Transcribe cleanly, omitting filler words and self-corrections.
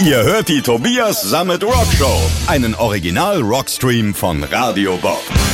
Ihr hört die Tobias Sammet Rock Show, einen Original-Rockstream von Radio Bob.